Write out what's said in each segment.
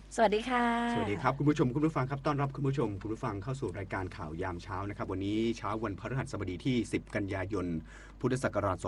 สวัสดีค่ะสวัสดีครับคุณผู้ชมคุณผู้ฟังครับต้อนรับคุณผู้ชมคุณผู้ฟังเข้าสู่รายการข่าวยามเช้านะครับวันนี้เช้าวันพฤหัสบดีที่10กันยายนพุทธศักราช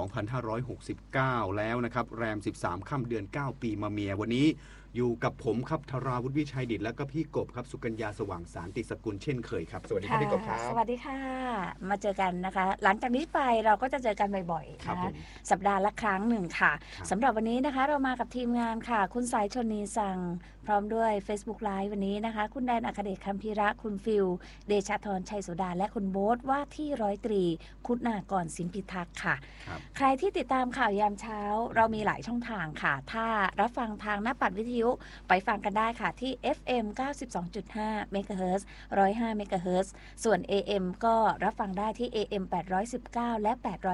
2569แล้วนะครับแรม13ค่ำเดือน9ปีมะเมียวันนี้อยู่กับผมครับธราวุฒิวิชัยดิษฐ์และก็พี่กบครับสุกัญญาสว่างสารติสกุลเช่นเคยครับสวัสดีครับพี่กบครับสวัสดีค่ะมาเจอกันนะคะหลังจากนี้ไปเราก็จะเจอกันบ่อยๆนะคะสัปดาห์ละครั้งหนึ่งค่ะสำหรับวันนี้นะคะเรามากับทีมงานค่ะคุณสายชนีสั่งพร้อมด้วย Facebook Live วันนี้นะคะคุณแดนอัครเดชคัมภีระคุณฟิลเดชธรชัยสุดาและคุณโบ๊ทว่าที่ร้อยตรีคุณากรสินพิทักษ์ค่ะใครที่ติดตามข่าวยามเช้าเรามีหลายช่องทางค่ะถ้ารับฟังทางหน้าปัดวิทยุไปฟังกันได้ค่ะที่ FM 92.5 MHz 105 MHz ส่วน AM ก็รับฟังได้ที่ AM 819 และ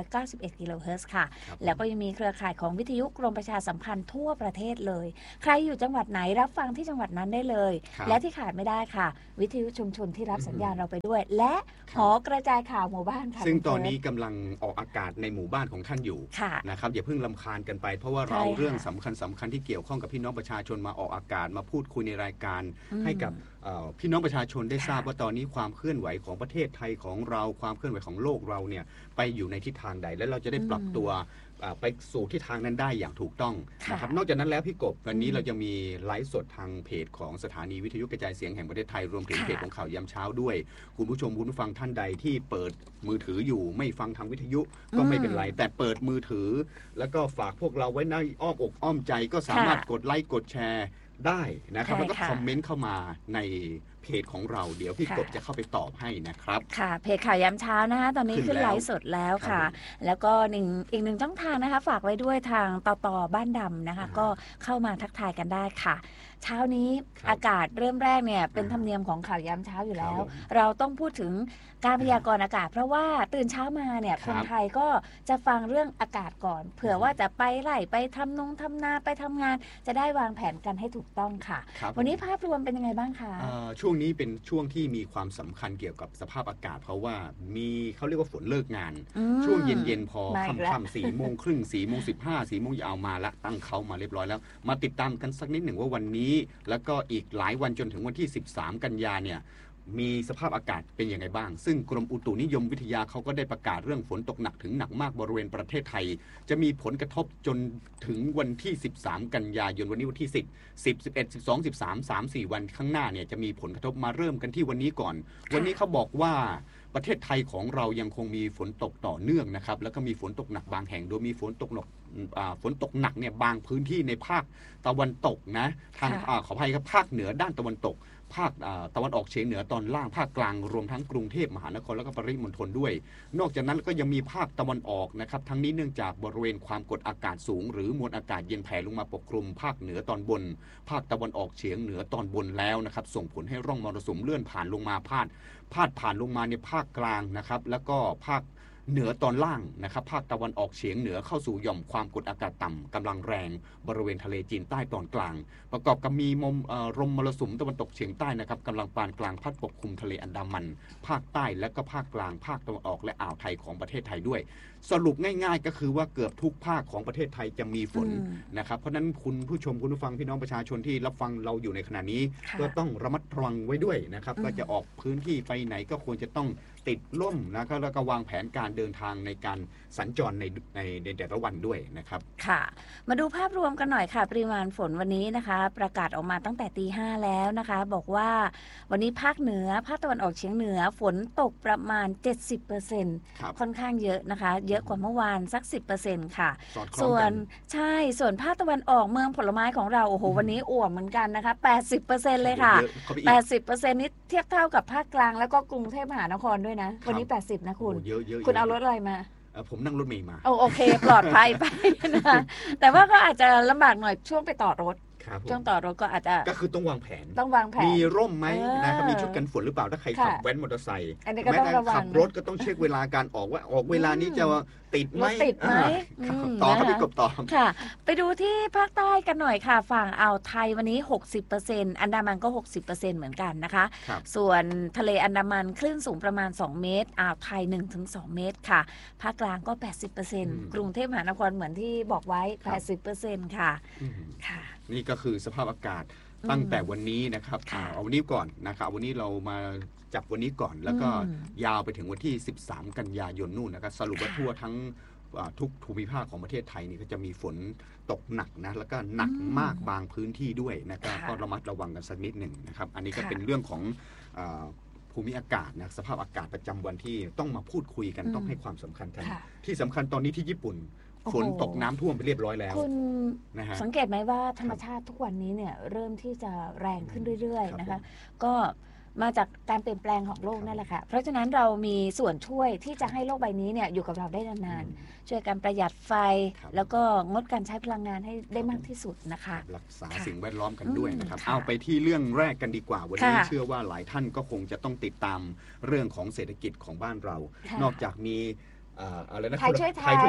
891 kHz ค่ะแล้วก็ยังมีเครือข่ายของวิทยุกรมประชาสัมพันธ์ทั่วประเทศเลยใครอยู่จังหวัดไหนรับฟังที่จังหวัดนั้นได้เลยและที่ขาดไม่ได้ค่ะวิทยุชุมชนที่รับสัญญาณเราไปด้วยและหอกระจายข่าวหมู่บ้านค่ะซึ่งตอนนี้กำลังออกอากาศในหมู่บ้านของท่านอยู่นะครับอย่าเพิ่งรำคาญกันไปเพราะว่าเราเรื่องสำคัญที่เกี่ยวข้องกับพี่น้องประชาชนมาออกอากาศมาพูดคุยในรายการให้กับพี่น้องประชาชนได้ทราบว่าตอนนี้ความเคลื่อนไหวของประเทศไทยของเราความเคลื่อนไหวของโลกเราเนี่ยไปอยู่ในทิศทางใดและเราจะได้ปรับตัวไปสู่ทิศทางนั้นได้อย่างถูกต้องนะครับนอกจากนั้นแล้วพี่กบวันนี้เราจะมีไลฟ์สดทางเพจของสถานีวิทยุกระจายเสียงแห่งประเทศไทยรวมถึงเพจของข่าวยามเช้าด้วยคุณผู้ชมคุณผู้ฟังท่านใดที่เปิดมือถืออยู่ไม่ฟังทางวิทยุก็ไม่เป็นไรแต่เปิดมือถือแล้วก็ฝากพวกเราไว้ในอ้อมอกอ้อมใจก็สามารถกดไลค์กดแชร์ได้นะครับแล้วก็คอมเมนต์เข้ามาในเพจของเราเดี๋ยวพี่กบจะเข้าไปตอบให้นะครับค่ะเพจข่าวยามเช้านะคะตอนนี้ขึ้นไลฟ์สดแล้วค่ะแล้วก็อีกหนึ่งช่องทางนะคะฝากไว้ด้วยทางต่อบ้านดำนะคะก็เข้ามาทักทายกันได้ค่ะเช้านี้อากาศเริ่มแรกเนี่ยเป็นธรรมเนียมของข่าวยามเช้าอยู่แล้วเราต้องพูดถึงการพยากรณ์อากาศเพราะว่าตื่นเช้ามาเนี่ยคนไทยก็จะฟังเรื่องอากาศก่อนเผื่อว่าจะไปไร่ไปทำนาไปทำงานจะได้วางแผนกันให้ถูกต้องค่ะวันนี้ภาพรวมเป็นยังไงบ้างคะช่วงนี้เป็นช่วงที่มีความสำคัญเกี่ยวกับสภาพอากาศเพราะว่ามีเขาเรียกว่าฝนเลิกงานช่วงเย็นๆพอค่ำๆ4 โมงครึ่ง4 โมง 15 4 โมงยาวมาละตั้งเขามาเรียบร้อยแล้วมาติดตามกันสักนิดหนึ่งว่าวันนี้แล้วก็อีกหลายวันจนถึงวันที่13กันยาเนี่ยมีสภาพอากาศเป็นยังไงบ้างซึ่งกรมอุตุนิยมวิทยาเขาก็ได้ประกาศเรื่องฝนตกหนักถึงหนักมากบริเวณประเทศไทยจะมีผลกระทบจนถึงวันที่13กันยายนวันนี้วันที่10 11 12 13 3-4 วันข้างหน้าเนี่ยจะมีผลกระทบมาเริ่มกันที่วันนี้ก่อนวันนี้เขาบอกว่าประเทศไทยของเรายังคงมีฝนตกต่อเนื่องนะครับแล้วก็มีฝนตกหนักบางแห่งโดยมีฝนตกหนักเนี่ยบางพื้นที่ในภาคตะวันตกนะทางขออภัยครับภาคเหนือด้านตะวันตกภาคตะวันออกเฉียงเหนือตอนล่างภาคกลางรวมทั้งกรุงเทพมหานครและก็ปริมณฑลด้วยนอกจากนั้นก็ยังมีภาคตะวันออกนะครับทั้งนี้เนื่องจากบริเวณความกดอากาศสูงหรือมวลอากาศเย็นแผ่ลงมาปกคลุมภาคเหนือตอนบนภาคตะวันออกเฉียงเหนือตอนบนแล้วนะครับส่งผลให้ร่องมรสุมเลื่อนผ่านลงมาพาดผ่านลงมาในภาคกลางนะครับแล้วก็ภาคเหนือตอนล่างนะครับภาคตะวันออกเฉียงเหนือเข้าสู่หย่อมความกดอากาศต่ำกำลังแรงบริเวณทะเลจีนใต้ตอนกลางประกอบกับมีลมมรสุมตะวันตกเฉียงใต้นะครับกำลังปานกลางพัดปกคลุมทะเลอันดามันภาคใต้และก็ภาคกลางภาคตะวันออกและอ่าวไทยของประเทศไทยด้วยสรุปง่ายๆก็คือว่าเกือบทุกภาคของประเทศไทยจะมีฝนนะครับเพราะนั้นคุณผู้ชมคุณผู้ฟังพี่น้องประชาชนที่รับฟังเราอยู่ในขณะนี้ก็ต้องระมัดระวังไว้ด้วยนะครับก็จะออกพื้นที่ไปไหนก็ควรจะต้องติดร่มนะครับแล้วก็วางแผนการเดินทางในการสัญจรในแต่ละวันด้วยนะครับค่ะมาดูภาพรวมกันหน่อยค่ะปริมาณฝนวันนี้นะคะประกาศออกมาตั้งแต่ตี 5แล้วนะคะบอกว่าวันนี้ภาคเหนือภาคตะวันออกเฉียงเหนือฝนตกประมาณ 70% ค่อนข้างเยอะนะคะเยอะกว่าเมื่อวานสัก 10% ค่ะส่วนภาคตะวันออกเมืองผลไม้ของเราโอ้โหวันนี้อ่วมเหมือนกันนะคะ 80% เลยค่ะ 80% นี้เทียบเท่ากับภาคกลางแล้วก็กรุงเทพมหานครด้วยนะวันนี้80นะคุณเอารถอะไรมาผมนั่งรถเมล์มาโอเคปลอดภัยไปนะแต่ว่าก็อาจจะลำบากหน่อยช่วงไปต่อรถช่วงต่อรถก็อาจจะก็คือต้องวางแผนมีร่มไหมนะครับมีชุดกันฝนหรือเปล่าถ้าใครขับแว้นมอเตอร์ไซค์แม้แต่ขับรถก็ต้องเช็คเวลาการออกว่าออกเวลานี้จะติดไหมต่อครับพี่กบต่อค่ะไปดูที่ภาคใต้กันหน่อยค่ะฝั่งอ่าวไทยวันนี้ 60% อันดามันก็ 60% เหมือนกันนะคะส่วนทะเลอันดามันคลื่นสูงประมาณ2เมตรอ่าวไทย 1-2 เมตรค่ะภาคกลางก็ 80% กรุงเทพมหานครเหมือนที่บอกไว้ 80% ค่ะนี่ก็คือสภาพอากาศตั้งแต่วันนี้นะครับเอาวันนี้ก่อนนะครับวันนี้เรามาจับวันนี้ก่อนแล้วก็ยาวไปถึงวันที่13กันยายนนู่นนะครับสรุปว่าทั่วทั้งทุกภูมิภาคของประเทศไทยนี่ก็จะมีฝนตกหนักนะแล้วก็หนักมากบางพื้นที่ด้วยนะครับก็ระมัดระวังกันสักนิดหนึ่งนะครับอันนี้ก็เป็นเรื่องของภูมิอากาศนะสภาพอากาศประจำวันที่ต้องมาพูดคุยกันต้องให้ความสำคัญกันที่สำคัญตอนนี้ที่ญี่ปุ่นฝนตกน้ำท่วมไปเรียบร้อยแล้วคุณสังเกตไหมว่าธรรมชาติทุกวันนี้เนี่ยเริ่มที่จะแรงขึ้นเรื่อยๆนะคะก็มาจากการเปลี่ยนแปลงของโลกนั่นแหละค่ะเพราะฉะนั้นเรามีส่วนช่วยที่จะให้โลกใบนี้เนี่ยอยู่กับเราได้นานๆช่วยกันประหยัดไฟแล้วก็งดการใช้พลังงานให้ได้มากที่สุดนะคะรักษาสิ่งแวดล้อมกันด้วยนะครับเอาไปที่เรื่องแรกกันดีกว่าวันนี้เชื่อว่าหลายท่านก็คงจะต้องติดตามเรื่องของเศรษฐกิจของบ้านเรานอกจากมีอะไรนะไทยช่วยไทย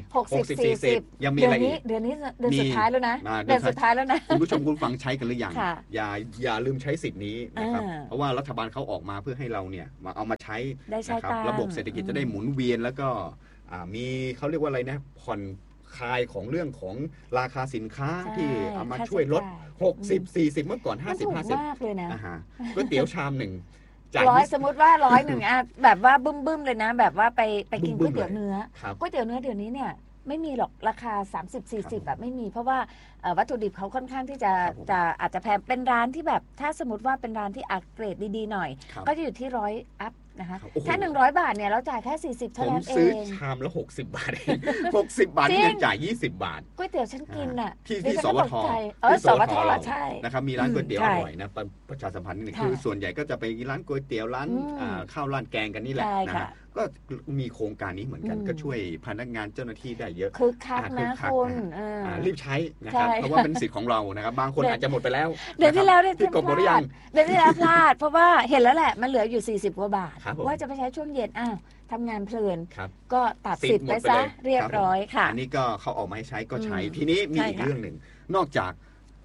60-40 ยังมีอะไรอีกเดือนสุดท้ายแล้วนะเดือนสุดท้ายแล้วนะคุณผู้ชมคุณฟังใช้กันหรือยังอย่าลืมใช้สิทธินี้นะครับเพราะว่ารัฐบาลเขาออกมาเพื่อให้เราเนี่ยมาเอามาใช้นะครับระบบเศรษฐกิจจะได้หมุนเวียนแล้วก็มีเขาเรียกว่าอะไรนะผ่อนคลายของเรื่องของราคาสินค้าที่เอามาช่วยลด60-40เมื่อก่อน50-50 มากเลยนะก๋วยเตี๋ยวชามหนึ่งสมมติว่า100อ่ะแบบว่าบึ้มเลยนะแบบว่าไปกินก๋วยเตี๋ยวเนื้อก๋วยเตี๋ยวเนื้อเดี๋ยวนี้เนี่ยไม่มีหรอกราคา30-40แบบไม่มีเพราะว่าวัตถุดิบเขาค่อนข้างที่จะอาจจะแพงเป็นร้านที่แบบถ้าสมมติว่าเป็นร้านที่อัปเกรดดีๆหน่อยก็จะอยู่ที่100อัพนะคะแค่100 บาทเนี่ยเราจ่ายแค่40เท่านั้นเองผมซื้อชามละ60 บาทเอง60 บาทที่จ่าย20 บาทก๋วยเตี๋ยวฉันกินอ่ะที่สวทสวทใช่นะครับมีร้านก๋วยเตี๋ยวอร่อยนะประชาสัมพันธ์นี่คือส่วนใหญ่ก็จะไปร้านก๋วยเตี๋ยวร้านข้าวร้านแกงกันนี่แหละนะฮะก็มีโครงการนี้เหมือนกันก็ช่วยพนักงานเจ้าหน้าที่ได้เยอะคึกคักนะคุณรีบใช้นะครับเพราะว่าเป็นสิทธิ์ของเรานะครับบางคนอาจจะหมดไปแล้วเดือนที่แล้วได้ที่กบหมดหรือยังเดือนที่แล้วพลาดเพราะว่าเห็นแล้วแหละมันเหลืออยู่40 กว่าบาทว่าจะไปใช้ช่วงเย็นทำงานเพลินก็ตัดสิทธิ์ไปซะเรียบร้อยค่ะอันนี้ก็เขาออกมาให้ใช้ก็ใช้ทีนี้มีอีกเรื่องหนึ่งนอกจาก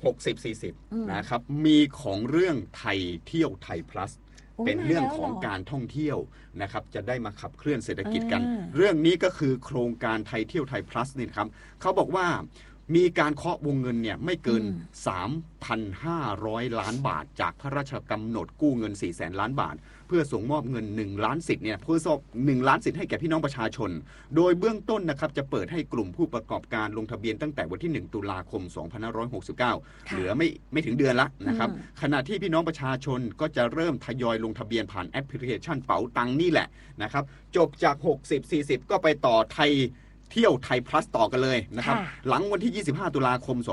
60-40นะครับมีของเรื่องไทยเที่ยวไทย plusเป็นเรื่องของการท่องเที่ยวนะครับจะได้มาขับเคลื่อนเศรษฐกิจกันเรื่องนี้ก็คือโครงการไทยเที่ยวไทย plus นี่ครับเขาบอกว่ามีการเคาะวงเงินเนี่ยไม่เกิน 3,500 ล้านบาทจากพระราชกำหนดกู้เงิน 400,000 ล้านบาทเพื่อส่งมอบเงิน1 ล้านสิทธิ์เนี่ยเพื่อส่ง1 ล้านสิทธิ์ให้แก่พี่น้องประชาชนโดยเบื้องต้นนะครับจะเปิดให้กลุ่มผู้ประกอบการลงทะเบียนตั้งแต่วันที่1 ตุลาคม 2569เหลือไม่ถึงเดือนละนะครับขณะที่พี่น้องประชาชนก็จะเริ่มทยอยลงทะเบียนผ่านแอปพลิเคชันเป๋าตังนี่แหละนะครับจบจาก60-40ก็ไปต่อไทยเที่ยวไทย plus ต่อกันเลยนะครับหลังวันที่25 ตุลาคม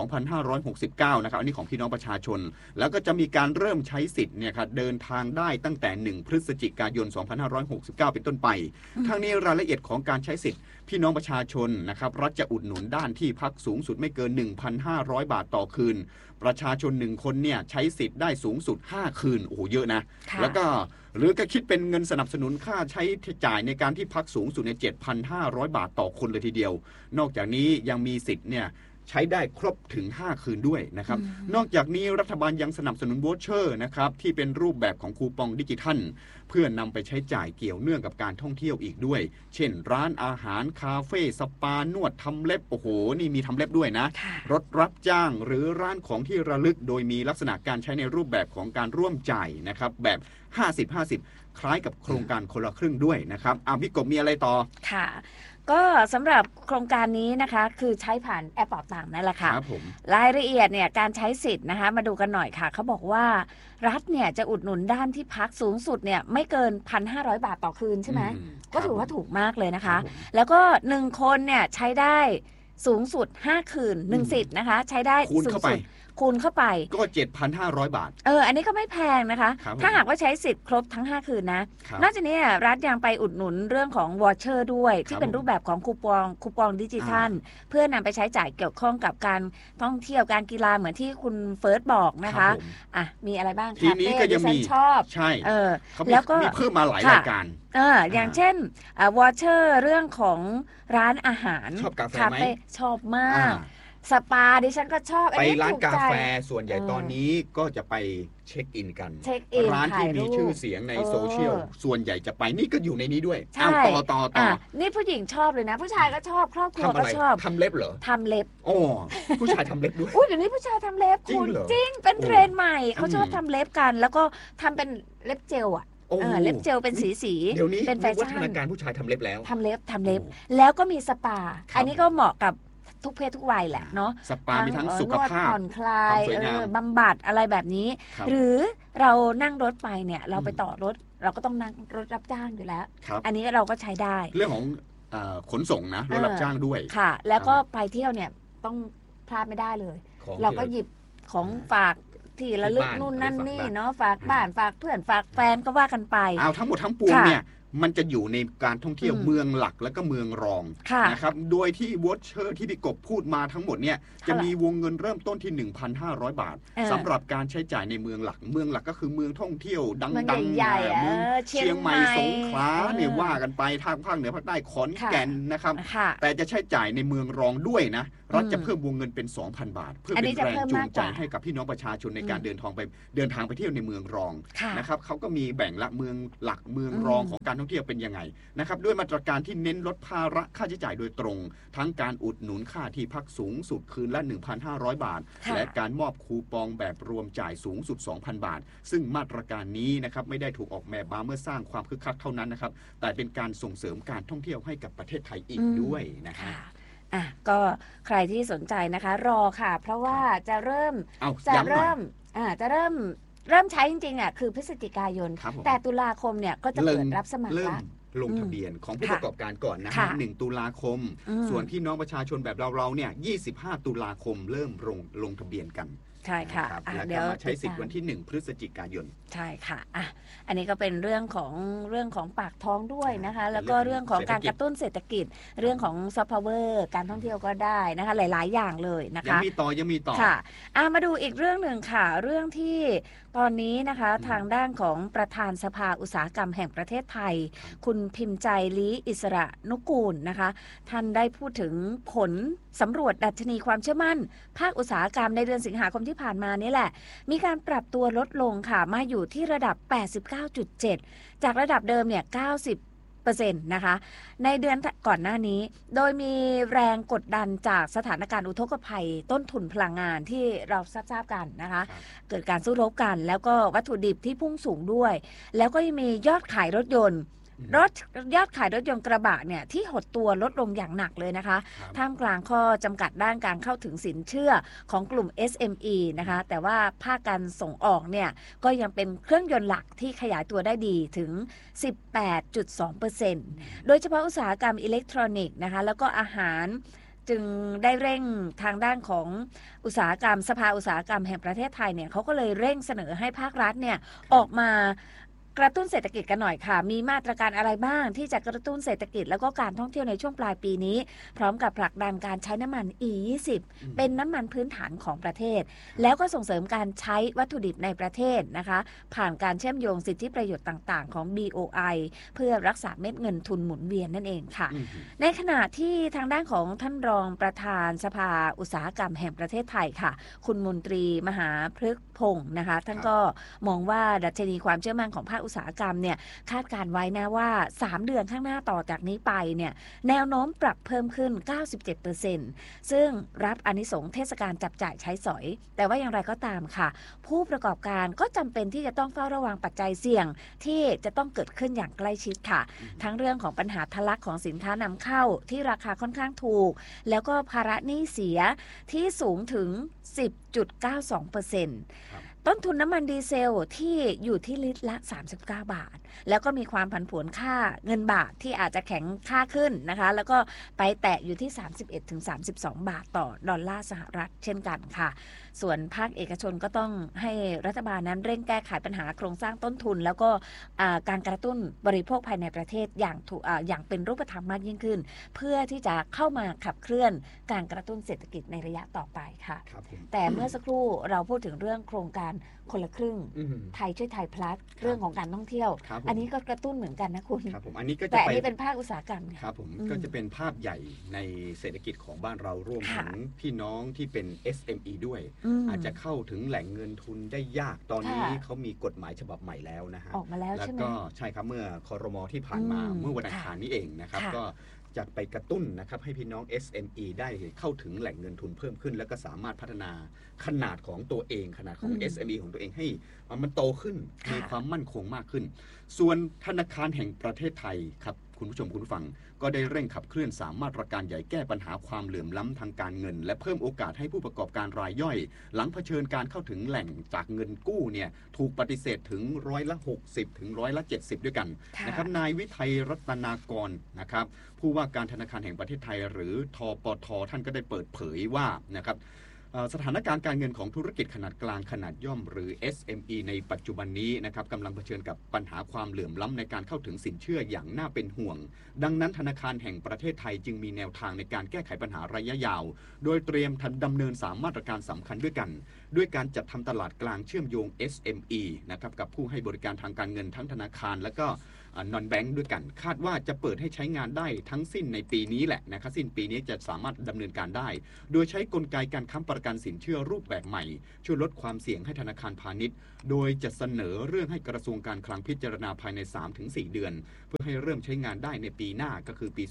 2569นะครับอันนี้ของพี่น้องประชาชนแล้วก็จะมีการเริ่มใช้สิทธิ์เนี่ยครับเดินทางได้ตั้งแต่1 พฤศจิกายน 2569เป็นต้นไปทั้งนี้รายละเอียดของการใช้สิทธิ์พี่น้องประชาชนนะครับรัฐจะอุดหนุนด้านที่พักสูงสุดไม่เกิน 1,500 บาทต่อคืนประชาชน1คนเนี่ยใช้สิทธิ์ได้สูงสุด5คืนโอ้โหเยอะนะแล้วก็หรือก็คิดเป็นเงินสนับสนุนค่าใช้จ่ายในการที่พักสูงสุดใน 7,500 บาทต่อคนเลยทีเดียวนอกจากนี้ยังมีสิทธิ์เนี่ยใช้ได้ครบถึง5คืนด้วยนะครับนอกจากนี้รัฐบาลยังสนับสนุนวอเชอร์นะครับที่เป็นรูปแบบของคูปองดิจิทัลเพื่อนำไปใช้จ่ายเกี่ยวเนื่องกับการท่องเที่ยวอีกด้วยเช่นร้านอาหารคาเฟ่สปานวดทำเล็บโอ้โหนี่มีทำเล็บด้วยนะรถรับจ้างหรือร้านของที่ระลึกโดยมีลักษณะการใช้ในรูปแบบของการร่วมจ่ายนะครับแบบ50-50คล้ายกับโครงการคนละครึ่งด้วยนะครับพี่กบมีอะไรต่อค่ะก็สำหรับโครงการนี้นะคะคือใช้ผ่านแอปเป๋าตังค์นั่นแหละค่ะรายละเอียดเนี่ยการใช้สิทธิ์นะคะมาดูกันหน่อยค่ะเขาบอกว่ารัฐเนี่ยจะอุดหนุนด้านที่พักสูงสุดเนี่ยไม่เกิน 1,500 บาทต่อคืนใช่ไหมก็ถือว่าถูกมากเลยนะคะแล้วก็1คนเนี่ยใช้ได้สูงสุด5คืน1สิทธิ์นะคะใช้ได้สูงสุดคูณเข้าไปก็ 7,500 บาทอันนี้ก็ไม่แพงนะคะถ้าหากว่าใช้สิทธิ์ครบทั้ง5คืนนะนอกจากนี้รัฐยังไปอุดหนุนเรื่องของวอเชอร์ด้วยที่เป็นรูปแบบของคูปองดิจิทัลเพื่อนำไปใช้จ่ายเกี่ยวข้องกับการท่องเที่ยวการกีฬาเหมือนที่คุณเฟิร์สบอกนะคะมีอะไรบ้างทีนี้ก็ยังมีชอบใช่แล้วก็มีเพิ่มมาหลายรายการอย่างเช่นวอเชอร์เรื่องของร้านอาหารชอบกาแฟไหมชอบมากสปาดิฉันก็ชอบไปร้านกาแฟถูใจส่วนใหญ่ตอนนี้ก็จะไปเช็คอินกันเช็คอินร้านที่มีชื่อเสียงในโซเชียลส่วนใหญ่จะไปนี่ก็อยู่ในนี้ด้วยเอาต่อนี่ผู้หญิงชอบเลยนะ ผู้ชายก็ชอบครอบครัวก็ชอบทำเล็บเหรอทำเล็บอ๋อผู้ชายทำเล็บด้วยเดี๋ยวนี้ผู้ชายทำเล็บคุณจริงเป็นเทรนด์ใหม่เขาชอบทำเล็บกัน แล้วก็ทำเป็นเล็บเจลอ่ะเล็บเจลเป็นสีเดี๋ยวนี้เป็นแฟชั่นวัฒนาการผู้ชายทำเล็บแล้วทำเล็บแล้วก็มีสปาอันนี้ก็เหมาะกับทุกเพศทุกวัยแหละเนาะสปามีทั้งสุขภาพผ่อนคลายบำบัดอะไรแบบนี้หรือเรานั่งรถไปเนี่ยเราไปต่อรถเราก็ต้องนั่งรถรับจ้างอยู่แล้วอันนี้เราก็ใช้ได้เรื่องของขนส่งนะรถรับจ้างด้วยค่ะแล้วก็ไปเที่ยวเนี่ยต้องพลาดไม่ได้เลยเราก็หยิบของฝากที่ระลึกนู่นนั่นนี่เนาะฝากบ้านฝากเพื่อนฝากแฟนก็ว่ากันไปเอาทั้งหมดทั้งปวงเนี่ยมันจะอยู่ในการท่องเที่ยวเมืองหลักและก็เมืองรองนะครับโดยที่วอชเชอร์ที่พี่กบพูดมาทั้งหมดเนี่ยจะมีวงเงินเริ่มต้นที่ 1,500 บาทสำหรับการใช้จ่ายในเมืองหลักก็คือเมืองท่องเที่ยวดังๆเมืองเชียงใหม่สงขลาเนี่ยว่ากันไปทางภาคเหนือภาคใต้ขอนแก่นนะครับแต่จะใช้จ่ายในเมืองรองด้วยนะรัฐจะเพิ่มวงเงินเป็น 2,000 บาทเพื่อเป็นแรงจูงใจให้กับพี่น้องประชาชนในการเดินทางไปเที่ยวในเมืองรองนะครับเขาก็มีแบ่งละเมืองหลักเมืองรองของการท่องเที่ยวเป็นยังไงนะครับด้วยมาตรการที่เน้นลดภาระค่าใช้จ่ายโดยตรงทั้งการอุดหนุนค่าที่พักสูงสุดคืนละ 1,500 บาทและการมอบคูปองแบบรวมจ่ายสูงสุด 2,000 บาทซึ่งมาตรการนี้นะครับไม่ได้ถูกออกแบบมาเมื่อสร้างความคึกคักเท่านั้นนะครับแต่เป็นการส่งเสริมการท่องเที่ยวให้กับประเทศไทยอีกด้วยนะครับก็ใครที่สนใจนะคะรอค่ะเพราะว่าจะเริ่มใช้จริงๆคือพฤศจิกายนแต่ตุลาคมเนี่ยก็จะเปิดรับสมัครแล้วลงทะเบียนของผู้ประกอบการก่อนนะฮะ1 ตุลาคมส่วนพี่น้องประชาชนแบบเราเนี่ย25 ตุลาคมเริ่มลงทะเบียนกันใช่ค่ะเดี๋ยวใช้สิทธิ์วันที่1 พฤศจิกายนใช่ค่ะอันนี้ก็เป็นเรื่องของปากท้องด้วยนะคะแล้วก็เรื่องของการกระตุ้นเศรษฐกิจเรื่องของซอฟต์พาวเวอร์การท่องเที่ยวก็ได้นะคะหลายๆอย่างเลยนะคะยังมีต่อค่ะมาดูอีกเรื่องหนึ่งค่ะเรื่องที่ตอนนี้นะคะทางด้านของประธานสภาอุตสาหกรรมแห่งประเทศไทยคุณพิมพ์ใจลี้อิสระนุกูลนะคะท่านได้พูดถึงผลสำรวจดัชนีความเชื่อมั่นภาคอุตสาหกรรมในเดือนสิงหาคมที่ผ่านมานี่แหละมีการปรับตัวลดลงค่ะมาอยู่ที่ระดับ 89.7 จากระดับเดิมเนี่ย90%นะคะในเดือนก่อนหน้านี้โดยมีแรงกดดันจากสถานการณ์อุทกภัยต้นทุนพลังงานที่เราทราบกันนะคะเกิดการสู้รบกันแล้วก็วัตถุดิบที่พุ่งสูงด้วยแล้วก็ยังมียอดขายรถยนต์ยอดขายรถยนต์กระบะเนี่ยที่หดตัวลดลงอย่างหนักเลยนะคะท่ามกลางข้อจำกัดด้านการเข้าถึงสินเชื่อของกลุ่ม SME นะคะแต่ว่าภาคการส่งออกเนี่ยก็ยังเป็นเครื่องยนต์หลักที่ขยายตัวได้ดีถึง 18.2% โดยเฉพาะอุตสาหกรรมอิเล็กทรอนิกส์นะคะแล้วก็อาหารจึงได้เร่งทางด้านของอุตสาหกรรมสภาอุตสาหกรรมแห่งประเทศไทยเนี่ยเขาก็เลยเร่งเสนอให้ภาครัฐเนี่ยออกมากระตุ้นเศรษฐกิจกันหน่อยค่ะมีมาตรการอะไรบ้างที่จะกระตุ้นเศรษฐกิจแล้วก็การท่องเที่ยวในช่วงปลายปีนี้พร้อมกับผลักดันการใช้น้ำมัน E20 เป็นน้ำมันพื้นฐานของประเทศแล้วก็ส่งเสริมการใช้วัตถุดิบในประเทศนะคะผ่านการเชื่อมโยงสิทธิประโยชน์ต่างๆของ BOI เพื่อรักษาเม็ดเงินทุนหมุนเวียนนั่นเองค่ะในขณะที่ทางด้านของท่านรองประธานสภาอุตสาหกรรมแห่งประเทศไทยค่ะคุณมนตรีมหาพฤกษ์พงศ์นะคะท่านก็มองว่าดัชนีความเชื่อมั่นของภาคอุตสาหกรรมเนี่ยคาดการไว้นะว่า3 เดือนข้างหน้าต่อจากนี้ไปเนี่ยแนวโน้มปรับเพิ่มขึ้น 97% ซึ่งรับอานิสงส์เทศกาลจับจ่ายใช้สอยแต่ว่าอย่างไรก็ตามค่ะผู้ประกอบการก็จำเป็นที่จะต้องเฝ้าระวังปัจจัยเสี่ยงที่จะต้องเกิดขึ้นอย่างใกล้ชิดค่ะทั้งเรื่องของปัญหาทะลักของสินค้านำเข้าที่ราคาค่อนข้างถูกแล้วก็ภาระหนี้เสียที่สูงถึง 10.92%ต้นทุนน้ำมันดีเซลที่อยู่ที่ลิตรละ39 บาทแล้วก็มีความผันผวนค่าเงินบาทที่อาจจะแข็งค่าขึ้นนะคะแล้วก็ไปแตะอยู่ที่ 31-32 บาทต่อดอลลาร์สหรัฐเช่นกันค่ะส่วนภาคเอกชนก็ต้องให้รัฐบาลนั้นเร่งแก้ไขปัญหาโครงสร้างต้นทุนแล้วก็การกระตุ้นบริโภคภายในประเทศอย่างเป็นรูปธรรมมากยิ่งขึ้นเพื่อที่จะเข้ามาขับเคลื่อนการกระตุ้นเศรษฐกิจในระยะต่อไปค่ะแต่เมื่อสักครู่เราพูดถึงเรื่องโครงการคนละครึ่งไทยช่วยไทยพลัสเรื่องของการท่องเที่ยวอันนี้ก็กระตุ้นเหมือนกันนะคุณครับผมอันนี้ก็แต่อันนี้เป็นภาคอุตสาหกรรมครับผมก็จะเป็นภาพใหญ่ในเศรษฐกิจของบ้านเราร่วมถึงพี่น้องที่เป็น SME ด้วยอาจจะเข้าถึงแหล่งเงินทุนได้ยากตอนนี้เขามีกฎหมายฉบับใหม่แล้วนะฮะออกมาแล้วใช่ไหมแล้วก็ใช่ครับเมื่อครม.ที่ผ่านมาเมื่อวันอังคารนี้เองนะครับก็จะไปกระตุ้นนะครับให้พี่น้อง SME ได้เข้าถึงแหล่งเงินทุนเพิ่มขึ้นแล้วก็สามารถพัฒนาขนาดของตัวเองขนาดของ SME ของตัวเองให้มันโตขึ้นมีความมั่นคงมากขึ้นส่วนธนาคารแห่งประเทศไทยครับคุณผู้ชมคุณผู้ฟังก็ได้เร่งขับเคลื่อน3มาตรการใหญ่แก้ปัญหาความเหลื่อมล้ำทางการเงินและเพิ่มโอกาสให้ผู้ประกอบการรายย่อยหลังเผชิญการเข้าถึงแหล่งจากเงินกู้เนี่ยถูกปฏิเสธถึง60%ถึง70%ด้วยกันนะครับนายวิทัยรัตนากรนะครับผู้ว่าการธนาคารแห่งประเทศไทยหรือทปท.ท่านก็ได้เปิดเผยว่านะครับสถานการณ์การเงินของธุรกิจขนาดกลางขนาดย่อมหรือ SME ในปัจจุบันนี้นะครับกำลังเผชิญกับปัญหาความเหลื่อมล้ำในการเข้าถึงสินเชื่ออย่างน่าเป็นห่วงดังนั้นธนาคารแห่งประเทศไทยจึงมีแนวทางในการแก้ไขปัญหาระยะยาวโดยเตรียมดำเนิน3มาตรการสำคัญด้วยกันด้วยการจัดทำตลาดกลางเชื่อมโยง SME นะครับกับผู้ให้บริการทางการเงินทั้งธนาคารและก็นอนแบงค์ด้วยกันคาดว่าจะเปิดให้ใช้งานได้ทั้งสิ้นในปีนี้แหละนะครับสิ้นปีนี้จะสามารถดำเนินการได้โดยใช้กลไกการค้ำประกันสินเชื่อรูปแบบใหม่ช่วยลดความเสี่ยงให้ธนาคารพาณิชย์โดยจะเสนอเรื่องให้กระทรวงการคลังพิจารณาภายใน 3-4 เดือนเพื่อให้เริ่มใช้งานได้ในปีหน้าก็คือปี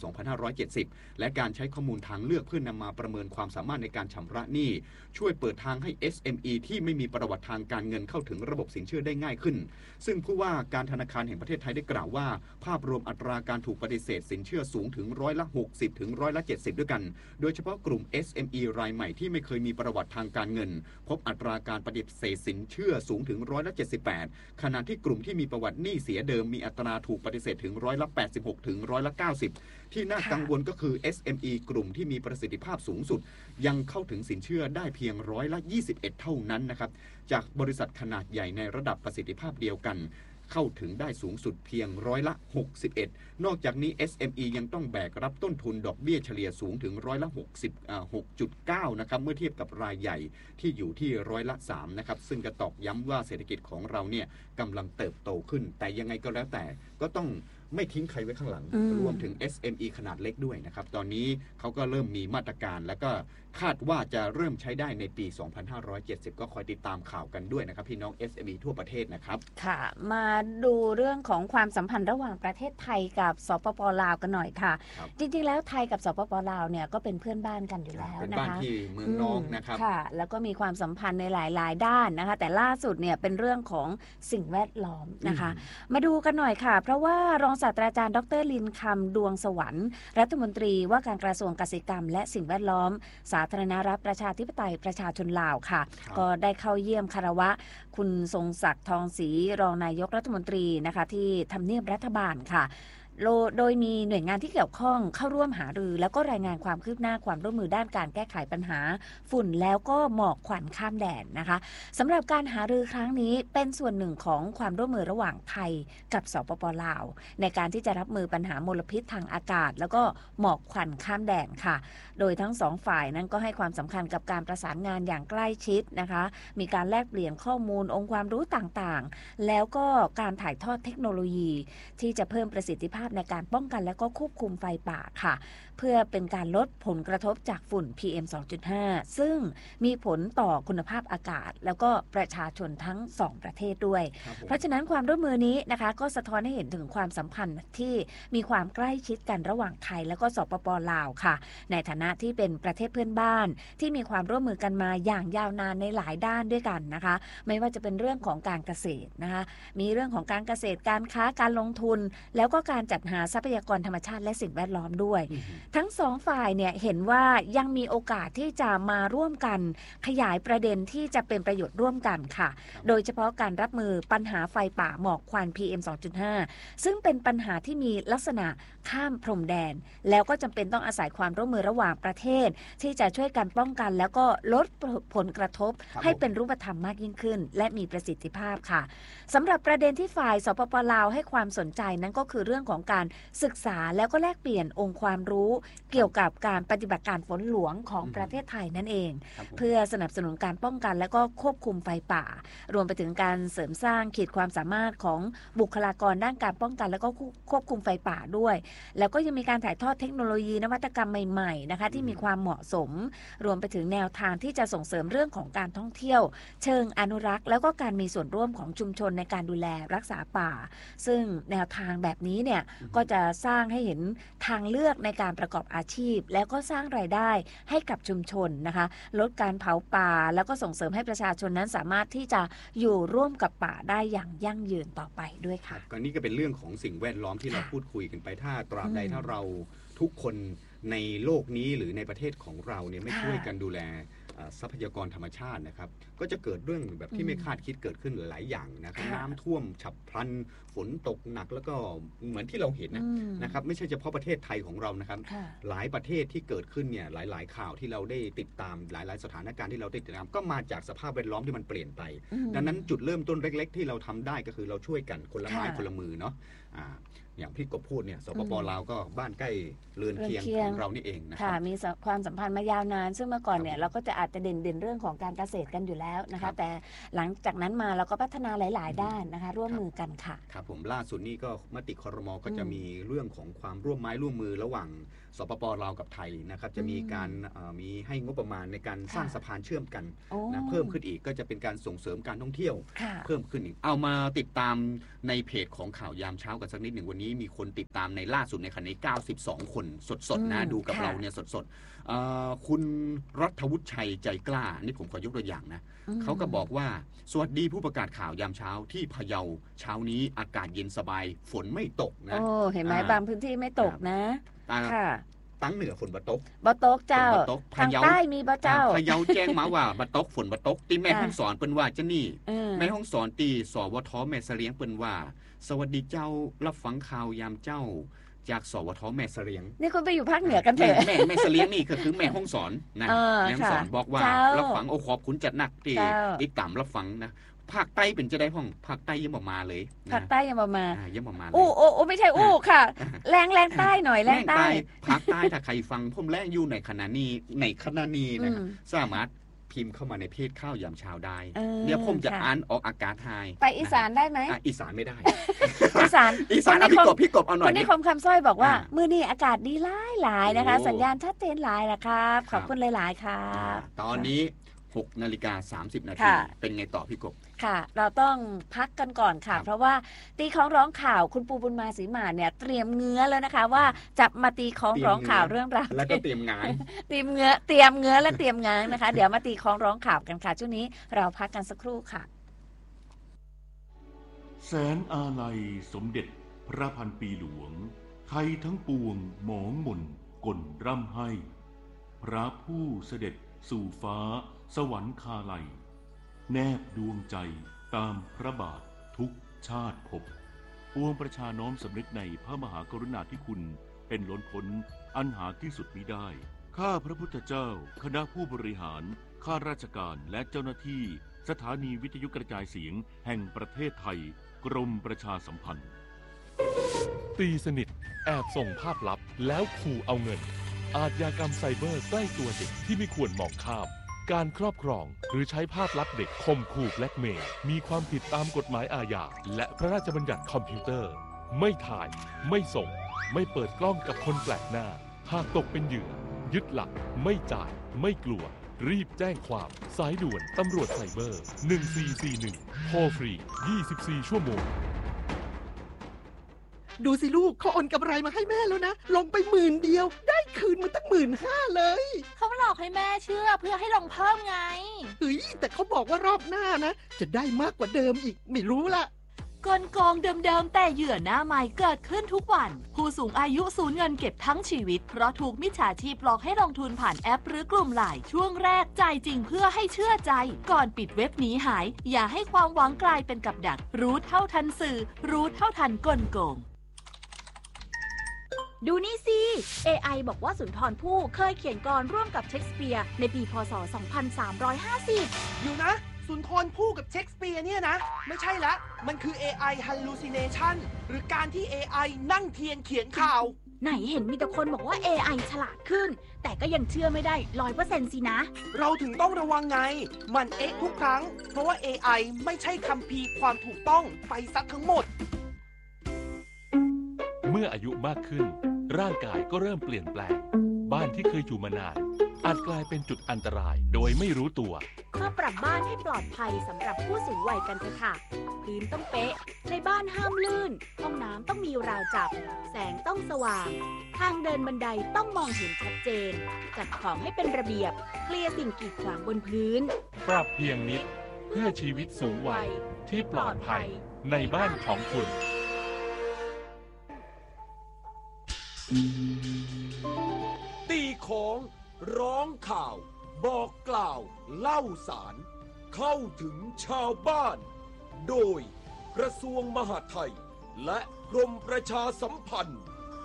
2570 และการใช้ข้อมูลทางเลือกเพื่อนำมาประเมินความสามารถในการชำระหนี้ช่วยเปิดทางให้ SME ที่ไม่มีประวัติทางการเงินเข้าถึงระบบสินเชื่อได้ง่ายขึ้นซึ่งผู้ว่าการธนาคารแห่งประเทศไทยได้กล่าวว่าภาพรวมอัตราการถูกปฏิเสธสินเชื่อสูงถึง60%ถึง70%ด้วยกันโดยเฉพาะกลุ่ม SME รายใหม่ที่ไม่เคยมีประวัติทางการเงินพบอัตราการปฏิเสธสินเชื่อสูงถึง78%ขณะที่กลุ่มที่มีประวัติหนี้เสียเดิมมีอัตราถูกปฏิเสธถึง86%ถึง90%ที่น่ากังวลก็คือ SME กลุ่มที่มีประสิทธิภาพสูงสุดยังเข้าถึงสินเชื่อได้เพียง21%เท่านั้นนะครับจากบริษัทขนาดใหญ่ในระดับประสิทธิภาพเดียวกันเข้าถึงได้สูงสุดเพียง61%นอกจากนี้ SME ยังต้องแบกรับต้นทุนดอกเบี้ยเฉลี่ยสูงถึง6.9% นะครับเมื่อเทียบกับรายใหญ่ที่อยู่ที่3%นะครับซึ่งก็ตอกย้ำว่าเศรษฐกิจของเราเนี่ยกำลังเติบโตขึ้นแต่ยังไงก็แล้วแต่ก็ต้องไม่ทิ้งใครไว้ข้างหลังรวมถึง SME ขนาดเล็กด้วยนะครับตอนนี้เขาก็เริ่มมีมาตรการแล้วก็คาดว่าจะเริ่มใช้ได้ในปี 2570 ก็คอยติดตามข่าวกันด้วยนะครับพี่น้อง SME ทั่วประเทศนะครับค่ะมาดูเรื่องของความสัมพันธ์ระหว่างประเทศไทยกับสปป.ลาวกันหน่อยค่ะจริงๆแล้วไทยกับสปป.ลาวเนี่ยก็เป็นเพื่อนบ้านกันอยู่แล้วนะคะเป็นบ้านที่เมืองน้องนะครับค่ะแล้วก็มีความสัมพันธ์ในหลายๆด้านนะคะแต่ล่าสุดเนี่ยเป็นเรื่องของสิ่งแวดล้อมนะคะมาดูกันหน่อยค่ะเพราะว่ารองศาสตราจารย์ดร.ลินคำดวงสวรรค์รัฐมนตรีว่าการกระทรวงเกษตรกรรมและสิ่งแวดล้อมสาธารณรัฐประชาธิปไตยประชาชนลาวค่ะก็ได้เข้าเยี่ยมคารวะคุณทรงศักดิ์ทองศรีรองนายกรัฐมนตรีนะคะที่ทำเนียบรัฐบาลค่ะโดยมีหน่วยงานที่เกี่ยวข้องเข้าร่วมหารือแล้วก็รายงานความคืบหน้าความร่วมมือด้านการแก้ไขปัญหาฝุ่นแล้วก็หมอกควันข้ามแดนนะคะสำหรับการหารือครั้งนี้เป็นส่วนหนึ่งของความร่วมมือระหว่างไทยกับสปป.ลาวในการที่จะรับมือปัญหามลพิษทางอากาศแล้วก็หมอกควันข้ามแดนค่ะโดยทั้งสองฝ่ายนั้นก็ให้ความสำคัญกับการประสานงานอย่างใกล้ชิดนะคะมีการแลกเปลี่ยนข้อมูลองค์ความรู้ต่างๆแล้วก็การถ่ายทอดเทคโนโลยีที่จะเพิ่มประสิทธิภาพในการป้องกันและก็ควบคุมไฟป่าค่ะเพื่อเป็นการลดผลกระทบจากฝุ่น PM 2.5 ซึ่งมีผลต่อคุณภาพอากาศแล้วก็ประชาชนทั้ง2ประเทศด้วยเพราะฉะนั้นความร่วมมือนี้นะคะก็สะท้อนให้เห็นถึงความสัมพันธ์ที่มีความใกล้ชิดกันระหว่างไทยแล้วก็สปป.ลาวค่ะในฐานะที่เป็นประเทศเพื่อนบ้านที่มีความร่วมมือกันมาอย่างยาวนานในหลายด้านด้วยกันนะคะไม่ว่าจะเป็นเรื่องของการเกษตรนะคะมีเรื่องของการเกษตรการค้าการลงทุนแล้วก็การจัดหาทรัพยากรธรรมชาติและสิ่งแวดล้อมด้วยทั้งสองฝ่ายเนี่ยเห็นว่ายังมีโอกาสที่จะมาร่วมกันขยายประเด็นที่จะเป็นประโยชน์ร่วมกันค่ะโดยเฉพาะการรับมือปัญหาไฟป่าหมอกควัน PM 2.5 ซึ่งเป็นปัญหาที่มีลักษณะข้ามพรมแดนแล้วก็จำเป็นต้องอาศัยความร่วมมือระหว่างประเทศที่จะช่วยกันป้องกันแล้วก็ลดผลกระทบให้เป็นรูปธรรมมากยิ่งขึ้นและมีประสิทธิภาพค่ะสำหรับประเด็นที่ฝ่ายสปป.ลาวให้ความสนใจนั้นก็คือเรื่องของของการศึกษาแล้วก็แลกเปลี่ยนองค์ความรู้เกี่ยวกับการปฏิบัติการฝนหลวงของประเทศไทยนั่นเองเพื่อสนับสนุนการป้องกันและก็ควบคุมไฟป่ารวมไปถึงการเสริมสร้างขีดความสามารถของบุคลากรด้านการป้องกันและก็ควบคุมไฟป่าด้วยแล้วก็ยังมีการถ่ายทอดเทคโนโลยีนวัตกรรมใหม่ๆนะคะที่มีความเหมาะสมรวมไปถึงแนวทางที่จะส่งเสริมเรื่องของการท่องเที่ยวเชิงอนุรักษ์แล้วก็การมีส่วนร่วมของชุมชนในการดูแลรักษาป่าซึ่งแนวทางแบบนี้เนี่ยก็จะสร้างให้เห็นทางเลือกในการประกอบอาชีพแล้วก็สร้างรายได้ให้กับชุมชนนะคะลดการเผาป่าแล้วก็ส่งเสริมให้ประชาชนนั้นสามารถที่จะอยู่ร่วมกับป่าได้อย่างยั่งยืนต่อไปด้วยค่ะก็นี่ก็เป็นเรื่องของสิ่งแวดล้อมที่เราพูดคุยกันไปถ้าตราบใดถ้าเราทุกคนในโลกนี้หรือในประเทศของเราเนี่ยไม่ช่วยกันดูแลทรัพยากรธรรมชาตินะครับก็จะเกิดเรื่องแบบที่ไม่คาดคิดเกิดขึ้นหลายอย่างนะครับน้ำท่วมฉับพลันฝนตกหนักแล้วก็เหมือนที่เราเห็นนะครับไม่ใช่เฉพาะประเทศไทยของเรานะครับหลายประเทศที่เกิดขึ้นเนี่ยหลายข่าวที่เราได้ติดตามหลายสถานการณ์ที่เราได้ติดตามก็มาจากสภาพแวดล้อมที่มันเปลี่ยนไปดังนั้นจุดเริ่มต้นเล็กๆที่เราทำได้ก็คือเราช่วยกันคนละไม้คนละมือเนาะอย่างพี่กบพูดเนี่ยสปป.ลาวก็บ้านใกล้เรือนเคียงของเรานี่เองนะครับมีความสัมพันธ์มายาวนานซึ่งเมื่อก่อนเนี่ยเราก็จะอาจจะเด่นเรื่องของการเกษตรกันอยู่แล้วนะคะแต่หลังจากนั้นมาเราก็พัฒนาหลายๆด้านนะคะร่วมมือกันค่ะครับผมล่าสุดนี้ก็มติครม.ก็จะมีเรื่องของความร่วมไม้ร่วมมือระหว่างสปป.ลาวกับไทยนะครับจะมีการมีให้งบประมาณในการสร้างสะพานเชื่อมกันนะเพิ่มขึ้นอีกก็จะเป็นการส่งเสริมการท่องเที่ยวเพิ่มขึ้นอีกเอามาติดตามในเพจของข่าวยามเช้ากันสักนิดหนึ่งวันนี้มีคนติดตามในล่าสุดในขณะนี้92 คนสดๆนะดูกับเราเนี่ยสดๆคุณรัฐวุฒิชัยใจกล้านี่ผมขอยกตัวอย่างนะเขาก็บอกว่าสวัสดีผู้ประกาศข่าวยามเช้าที่พะเยาเช้านี้อากาศเย็นสบายฝนไม่ตกนะเห็นไหมบางพื้นที่ไม่ตกนะค่ะตั้งเหนือฝนบะตกเจ้าทางใต้มีบะเจ้าพะเยาแจ้งมาว่าบะตกฝนบะตกตีแม่ห้องสอนเปิ้นว่าจะนี่แม่ห้องสอนตีสวทแม่เสลียงเปิ้นว่าสวัสดีเจ้ารับฟังข่าวยามเจ้าจากสวทแม่เสลียงนี่คุณไปอยู่ภาคเหนือกันเถอะแม่เสลียงนี่ก็คือแม่ห้องสอนนะแม่ห้องสอนบอกว่ารับฟังขอบคุณจัดหนักที่ติดตามรับฟังนะภาคใต้เป็นจะได้ห้องภาคใต้ยังมาเลยภาคใต้ยังมาเลยไม่ใช่ค่ะแรงใต้หน่อยแรงใต้ภาคใต้ถ้าใครฟังผมแรงอยู่ในขณะนี้นะครับสามารถพิมพ์เข้ามาในเพจข้าวยามเช้าได้เดี๋ยวผมจะอ่านออกอากาศให้ไปอีสานได้ไหมอีสานไม่ได้อีสานพี่กบเอาหน่อยคนนี้คำสร้อยบอกว่ามื้อนี้อากาศดีหลายนะคะสัญญาณชัดเจนหลายนะครับขอบคุณหลายๆครับตอนนี้6:30 นาทีเป็นไงต่อพี่กบค่ะเราต้องพักกันก่อนค่ะเพราะว่าตีของร้องข่าวคุณปูบุญมาศรีมาเนี่ยเตรียมเงื้อแล้วนะคะว่าจะมาตีของร้องข่าวเรื่องราวแล้วก็เตรียมงานเตรียมเงื้อและเตรียมงานนะคะเดี๋ยวมาตีของร้องข่าวกันค่ะช่วงนี้เราพักกันสักครู่ค่ะแสนอาลัยสมเด็จพระพันปีหลวงไทยทั้งปวงหมองหม่นก่นร่ำให้พระผู้เสด็จสู่ฟ้าสวรรคาลัยแนบดวงใจตามพระบาททุกชาติภพปวงประชาน้อมสำนึกในพระมหากรุณาธิคุณเป็นล้นพ้นอันหาที่สุดมิได้ข้าพระพุทธเจ้าคณะผู้บริหารข้าราชการและเจ้าหน้าที่สถานีวิทยุกระจายเสียงแห่งประเทศไทยกรมประชาสัมพันธ์ตีสนิทแอบส่งภาพลับแล้วขู่เอาเงินอาชญากรรมไซเบอร์ใกล้ตัวเด็กที่ไม่ควรมองข้ามการครอบครองหรือใช้ภาพลับเด็กข่มขู่แบล็กเมย์มีความผิดตามกฎหมายอาญาและพระราชบัญญัติคอมพิวเตอร์ไม่ถ่ายไม่ส่งไม่เปิดกล้องกับคนแปลกหน้าหากตกเป็นเหยื่อยึดหลักไม่จ่ายไม่กลัวรีบแจ้งความสายด่วนตำรวจไซเบอร์1441โทรฟรี24ชั่วโมงดูสิลูกเขาโอนกำไรมาให้แม่แล้วนะลงไป10,000 เดียวได้คืนมาตั้ง15,000เลยเขาหลอกให้แม่เชื่อเพื่อให้ลงเพิ่มไงเฮ้ยแต่เขาบอกว่ารอบหน้านะจะได้มากกว่าเดิมอีกไม่รู้ละกลโกงเดิมๆแต่เหยื่อหน้าใหม่เกิดขึ้นทุกวันผู้สูงอายุสูญเงินเก็บทั้งชีวิตเพราะถูกมิจฉาชีพหลอกให้ลงทุนผ่านแอปหรือกลุ่มไลน์ช่วงแรกจ่ายจริงเพื่อให้เชื่อใจก่อนปิดเว็บหนีหายอย่าให้ความหวังกลายเป็นกับดักรู้เท่าทันสื่อรู้เท่าทันกลโกงดูนี่สิ AI บอกว่าสุนทรภู่เคยเขียนกลอนร่วมกับเชคสเปียร์ในปีพ.ศ. 2350 อยู่นะสุนทรภู่กับเชคสเปียร์เนี่ยนะไม่ใช่ละมันคือ AI hallucination หรือการที่ AI นั่งเทียนเขียนข่าวไหนเห็นมีแต่คนบอกว่า AI ฉลาดขึ้นแต่ก็ยังเชื่อไม่ได้ 100% สินะเราถึงต้องระวังไงมันทุกครั้งเพราะว่า AI ไม่ใช่คัมภีร์ความถูกต้องไปซะทั้งหมดเมื่ออายุมากขึ้นร่างกายก็เริ่มเปลี่ยนแปลงบ้านที่เคยอยู่มานานอาจกลายเป็นจุดอันตรายโดยไม่รู้ตัวมาปรับบ้านให้ปลอดภัยสำหรับผู้สูงวัยกันเถอะค่ะพื้นต้องเป๊ะในบ้านห้ามลื่นห้องน้ำต้องมีราวจับแสงต้องสว่างทางเดินบันไดต้องมองเห็นชัดเจนจัดของให้เป็นระเบียบเคลียร์สิ่งกีดขวางบนพื้นปรับเพียงนิดเพื่อชีวิตสูงวัยที่ปลอดภัยในบ้านของคุณตีของร้องข่าวบอกกล่าวเล่าสารเข้าถึงชาวบ้านโดยกระทรวงมหาดไทยและกรมประชาสัมพันธ์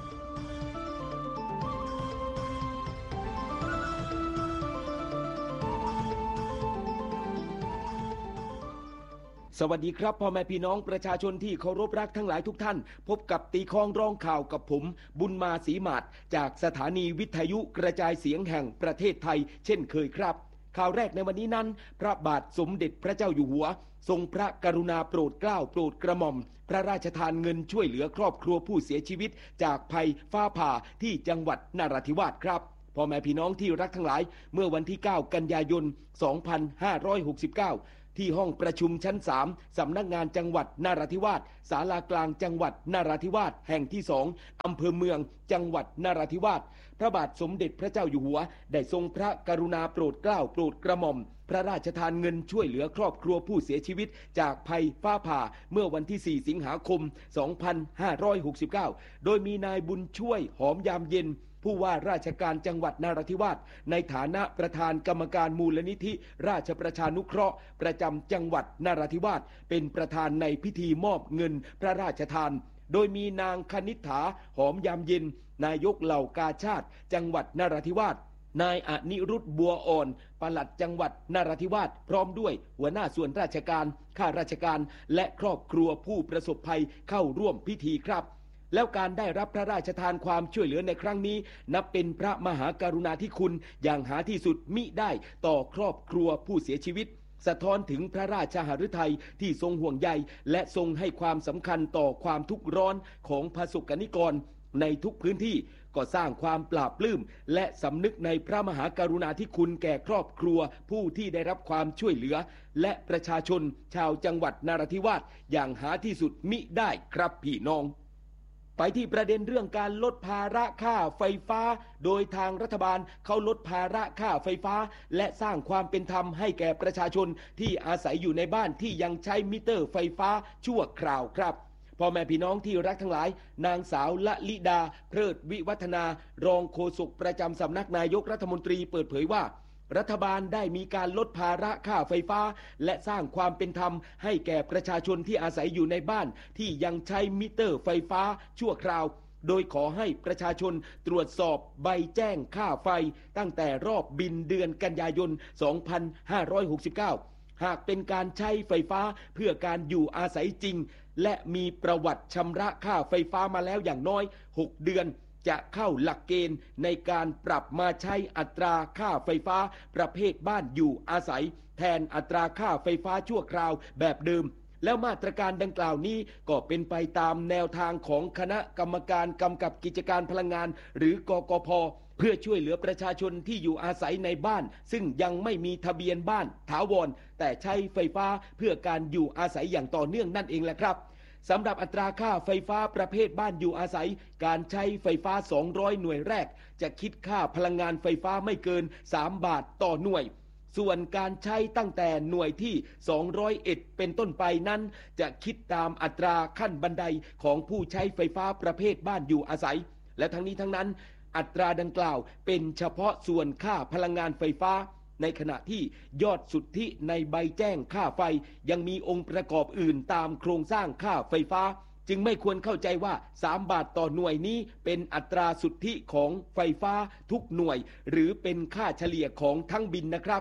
สวัสดีครับพ่อแม่พี่น้องประชาชนที่เคารพรักทั้งหลายทุกท่านพบกับตีคองร้องข่าวกับผมบุญมาศรีมาศจากสถานีวิทยุกระจายเสียงแห่งประเทศไทยเช่นเคยครับข่าวแรกในวันนี้นั้นพระบาทสมเด็จพระเจ้าอยู่หัวทรงพระกรุณาโปรดเกล้าโปรดกระหม่อมพระราชทานเงินช่วยเหลือครอบครัวผู้เสียชีวิตจากภัยฟ้าผ่าที่จังหวัดนราธิวาสครับพ่อแม่พี่น้องที่รักทั้งหลายเมื่อวันที่9กันยายน2569ที่ห้องประชุมชั้น3สำนักงานจังหวัดนราธิวาสศาลากลางจังหวัดนราธิวาสแห่งที่2อำเภอเมืองจังหวัดนราธิวาสพระบาทสมเด็จพระเจ้าอยู่หัวได้ทรงพระกรุณาโปรดเกล้าโปรดกระหม่อมพระราชทานเงินช่วยเหลือครอบครัวผู้เสียชีวิตจากภัยฟ้าผ่าเมื่อวันที่4สิงหาคม2569โดยมีนายบุญช่วยหอมยามเย็นผู้ว่าราชการจังหวัดนราธิวาสในฐานะประธานกรรมการมูลนิธิราชประชานุเคราะห์ประจำจังหวัดนราธิวาสเป็นประธานในพิธีมอบเงินพระราชทานโดยมีนางคณิษฐาหอมยามเย็นนายกเหล่ากาชาติจังหวัดนราธิวาสนายอนิรุตบัวอ่อนปลัดจังหวัดนราธิวาสพร้อมด้วยหัวหน้าส่วนราชการข้าราชการและครอบครัวผู้ประสบภัยเข้าร่วมพิธีครับแล้วการได้รับพระราชทานความช่วยเหลือในครั้งนี้นับเป็นพระมหากรุณาธิคุณอย่างหาที่สุดมิได้ต่อครอบครัวผู้เสียชีวิตสะท้อนถึงพระราชหฤทัยที่ทรงห่วงใยและทรงให้ความสำคัญต่อความทุกข์ร้อนของประสบกนิกรในทุกพื้นที่ก็สร้างความปลาบปลื้มและสำนึกในพระมหากรุณาธิคุณแก่ครอบครัวผู้ที่ได้รับความช่วยเหลือและประชาชนชาวจังหวัดนราธิวาสอย่างหาที่สุดมิได้ครับพี่น้องไปที่ประเด็นเรื่องการลดภาระค่าไฟฟ้าโดยทางรัฐบาลเขาลดภาระค่าไฟฟ้าและสร้างความเป็นธรรมให้แก่ประชาชนที่อาศัยอยู่ในบ้านที่ยังใช้มิเตอร์ไฟฟ้าชั่วคราวครับพ่อแม่พี่น้องที่รักทั้งหลายนางสาวละลิดาเพลิดวิวัฒนารองโฆษกประจำสำนักนายกรัฐมนตรีเปิดเผยว่ารัฐบาลได้มีการลดภาระค่าไฟฟ้าและสร้างความเป็นธรรมให้แก่ประชาชนที่อาศัยอยู่ในบ้านที่ยังใช้มิเตอร์ไฟฟ้าชั่วคราวโดยขอให้ประชาชนตรวจสอบใบแจ้งค่าไฟตั้งแต่รอบบินเดือนกันยายน2569หากเป็นการใช้ไฟฟ้าเพื่อการอยู่อาศัยจริงและมีประวัติชำระค่าไฟฟ้ามาแล้วอย่างน้อย6เดือนจะเข้าหลักเกณฑ์ในการปรับมาใช้อัตราค่าไฟฟ้าประเภทบ้านอยู่อาศัยแทนอัตราค่าไฟฟ้าชั่วคราวแบบเดิมแล้วมาตรการดังกล่าวนี้ก็เป็นไปตามแนวทางของคณะกรรมการกำกับกิจการพลังงานหรือกกพ.เพื่อช่วยเหลือประชาชนที่อยู่อาศัยในบ้านซึ่งยังไม่มีทะเบียนบ้านถาวรแต่ใช้ไฟฟ้าเพื่อการอยู่อาศัยอย่างต่อเนื่องนั่นเองแหละครับสำหรับอัตราค่าไฟฟ้าประเภทบ้านอยู่อาศัยการใช้ไฟฟ้า200หน่วยแรกจะคิดค่าพลังงานไฟฟ้าไม่เกิน3บาทต่อหน่วยส่วนการใช้ตั้งแต่หน่วยที่201เป็นต้นไปนั้นจะคิดตามอัตราขั้นบันไดของผู้ใช้ไฟฟ้าประเภทบ้านอยู่อาศัยและทั้งนี้ทั้งนั้นอัตราดังกล่าวเป็นเฉพาะส่วนค่าพลังงานไฟฟ้าในขณะที่ยอดสุทธิในใบแจ้งค่าไฟยังมีองค์ประกอบอื่นตามโครงสร้างค่าไฟฟ้าจึงไม่ควรเข้าใจว่า3บาทต่อหน่วยนี้เป็นอัตราสุทธิของไฟฟ้าทุกหน่วยหรือเป็นค่าเฉลี่ยของทั้งบินนะครับ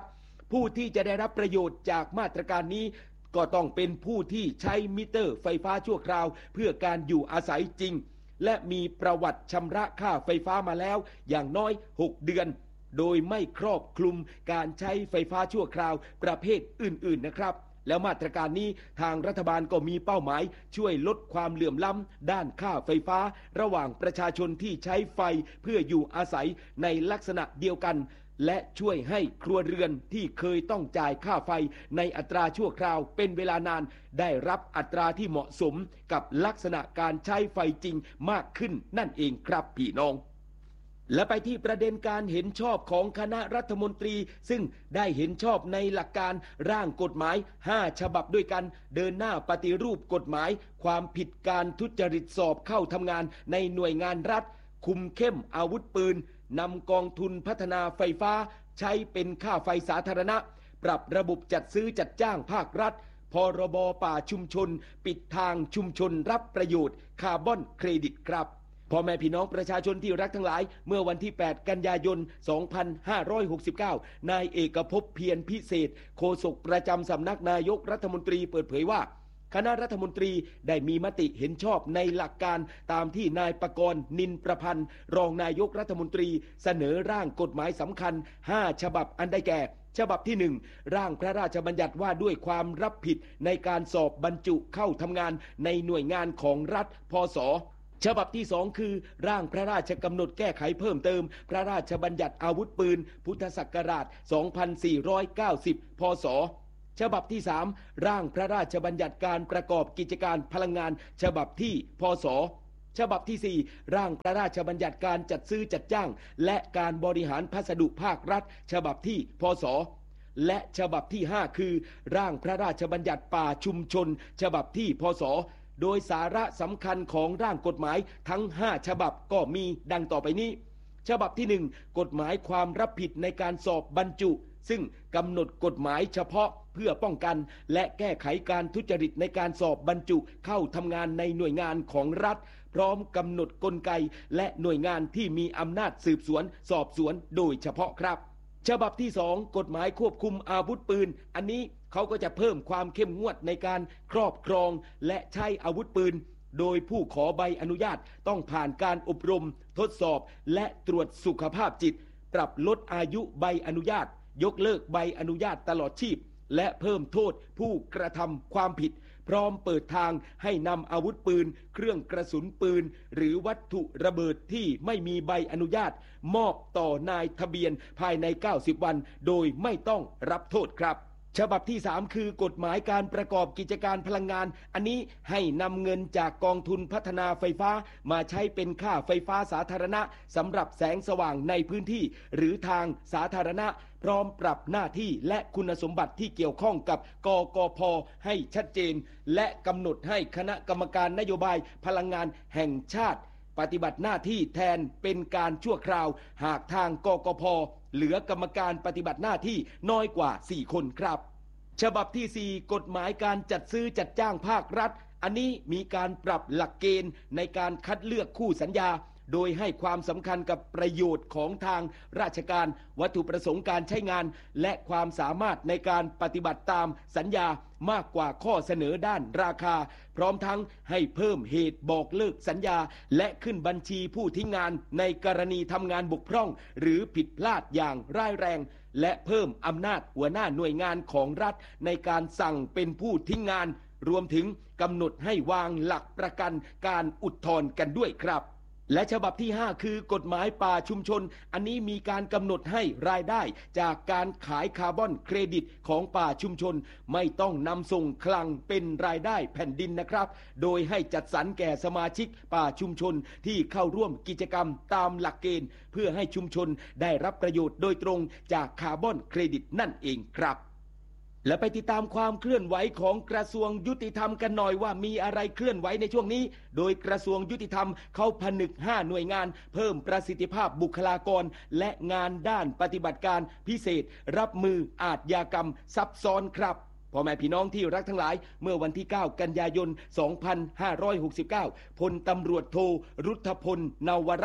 ผู้ที่จะได้รับประโยชน์จากมาตรการนี้ก็ต้องเป็นผู้ที่ใช้มิเตอร์ไฟฟ้าชั่วคราวเพื่อการอยู่อาศัยจริงและมีประวัติชำระค่าไฟฟ้ามาแล้วอย่างน้อย6เดือนโดยไม่ครอบคลุมการใช้ไฟฟ้าชั่วคราวประเภทอื่นๆนะครับแล้วมาตรการนี้ทางรัฐบาลก็มีเป้าหมายช่วยลดความเหลื่อมล้ำด้านค่าไฟฟ้าระหว่างประชาชนที่ใช้ไฟเพื่ออยู่อาศัยในลักษณะเดียวกันและช่วยให้ครัวเรือนที่เคยต้องจ่ายค่าไฟในอัตราชั่วคราวเป็นเวลานานได้รับอัตราที่เหมาะสมกับลักษณะการใช้ไฟจริงมากขึ้นนั่นเองครับพี่น้องและไปที่ประเด็นการเห็นชอบของคณะรัฐมนตรีซึ่งได้เห็นชอบในหลักการร่างกฎหมาย5ฉบับด้วยกันเดินหน้าปฏิรูปกฎหมายความผิดการทุจริตสอบเข้าทำงานในหน่วยงานรัฐคุมเข้มอาวุธปืนนำกองทุนพัฒนาไฟฟ้าใช้เป็นค่าไฟสาธารณะปรับระบบจัดซื้อจัดจ้างภาครัฐพรบป่าชุมชนปิดทางชุมชนรับประโยชน์คาร์บอนเครดิตครับพ่อแม่พี่น้องประชาชนที่รักทั้งหลายเมื่อวันที่8กันยายน2569นายเอกภพเพียรพิเศษโฆษกประจำสำนักนายกรัฐมนตรีเปิดเผยว่าคณะรัฐมนตรีได้มีมติเห็นชอบในหลักการตามที่นายปกรณ์นินประพันธ์รองนายกรัฐมนตรีเสนอร่างกฎหมายสำคัญ5ฉบับอันได้แก่ฉบับที่1ร่างพระราชบัญญัติว่าด้วยความรับผิดในการสอบบรรจุเข้าทำงานในหน่วยงานของรัฐพศฉบับที่2คือร่างพระราชกำหนดแก้ไขเพิ่มเติมพระราชบัญญัติอาวุธปืนพุทธศักราช2490พศฉบับที่3ร่างพระราชบัญญัติการประกอบกิจการพลังงานฉบับที่พศฉบับที่4ร่างพระราชบัญญัติการจัดซื้อจัดจ้างและการบริหารพัสดุภาครัฐฉบับที่พศและฉบับที่5คือร่างพระราชบัญญัติป่าชุมชนฉบับที่พศโดยสาระสำคัญของร่างกฎหมายทั้ง5ฉบับก็มีดังต่อไปนี้ฉบับที่1กฎหมายความรับผิดในการสอบบรรจุซึ่งกำหนดกฎหมายเฉพาะเพื่อป้องกันและแก้ไขการทุจริตในการสอบบรรจุเข้าทำงานในหน่วยงานของรัฐพร้อมกำหนดกลไกและหน่วยงานที่มีอำนาจสืบสวนสอบสวนโดยเฉพาะครับฉบับที่2กฎหมายควบคุมอาวุธปืนอันนี้เขาก็จะเพิ่มความเข้มงวดในการครอบครองและใช้อาวุธปืนโดยผู้ขอใบอนุญาตต้องผ่านการอบรมทดสอบและตรวจสุขภาพจิตปรับลดอายุใบอนุญาตยกเลิกใบอนุญาตตลอดชีพและเพิ่มโทษผู้กระทำความผิดพร้อมเปิดทางให้นำอาวุธปืนเครื่องกระสุนปืนหรือวัตถุระเบิดที่ไม่มีใบอนุญาตมอบต่อนายทะเบียนภายใน90วันโดยไม่ต้องรับโทษครับฉบับที่3คือกฎหมายการประกอบกิจการพลังงานอันนี้ให้นำเงินจากกองทุนพัฒนาไฟฟ้ามาใช้เป็นค่าไฟฟ้าสาธารณะสำหรับแสงสว่างในพื้นที่หรือทางสาธารณะพร้อมปรับหน้าที่และคุณสมบัติที่เกี่ยวข้องกับกกพ.ให้ชัดเจนและกำหนดให้คณะกรรมการนโยบายพลังงานแห่งชาติปฏิบัติหน้าที่แทนเป็นการชั่วคราวหากทางกกพ.เหลือกรรมการปฏิบัติหน้าที่น้อยกว่า4คนครับฉบับที่4กฎหมายการจัดซื้อจัดจ้างภาครัฐอันนี้มีการปรับหลักเกณฑ์ในการคัดเลือกคู่สัญญาโดยให้ความสำคัญกับประโยชน์ของทางราชการวัตถุประสงค์การใช้งานและความสามารถในการปฏิบัติตามสัญญามากกว่าข้อเสนอด้านราคาพร้อมทั้งให้เพิ่มเหตุบอกเลิกสัญญาและขึ้นบัญชีผู้ทิ้งงานในกรณีทำงานบกพร่องหรือผิดพลาดอย่างร้ายแรงและเพิ่มอำนาจหัวหน้าหน่วยงานของรัฐในการสั่งเป็นผู้ทิ้งงานรวมถึงกำหนดให้วางหลักประกันการอุทธรณ์กันด้วยครับและฉบับที่5คือกฎหมายป่าชุมชนอันนี้มีการกำหนดให้รายได้จากการขายคาร์บอนเครดิตของป่าชุมชนไม่ต้องนำส่งคลังเป็นรายได้แผ่นดินนะครับโดยให้จัดสรรแก่สมาชิกป่าชุมชนที่เข้าร่วมกิจกรรมตามหลักเกณฑ์เพื่อให้ชุมชนได้รับประโยชน์โดยตรงจากคาร์บอนเครดิตนั่นเองครับและไปติดตามความเคลื่อนไหวของกระทรวงยุติธรรมกันหน่อยว่ามีอะไรเคลื่อนไหวในช่วงนี้โดยกระทรวงยุติธรรมเขาผนึก5หน่วยงานเพิ่มประสิทธิภาพบุคลากรและงานด้านปฏิบัติการพิเศษรับมืออาชญากรรมซับซ้อนครับพ่อแม่พี่น้องที่รักทั้งหลายเมื่อวันที่9กันยายน2569พลตำรวจโทรุทธพลนวรัตน์